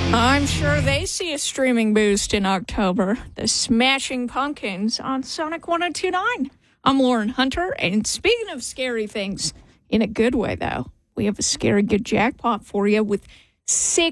I'm sure they see a streaming boost in October. The Smashing Pumpkins on Sonic 102.9. I'm Lauren Hunter, and speaking of scary things, in a good way, though, we have a scary good jackpot for you with